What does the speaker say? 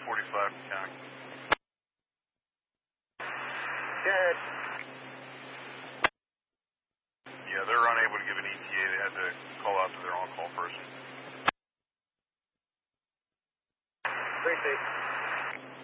45 from county. Good. Yeah, they're unable to give an ETA. They had to call out to their on-call person. Appreciate it.